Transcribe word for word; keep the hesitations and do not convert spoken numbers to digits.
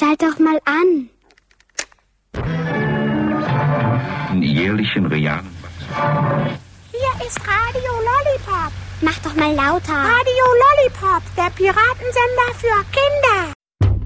Schalt doch mal an. Jährlichen realen Wachstum. Hier ist Radio Lollipop. Mach doch mal lauter. Radio Lollipop, der Piratensender für Kinder.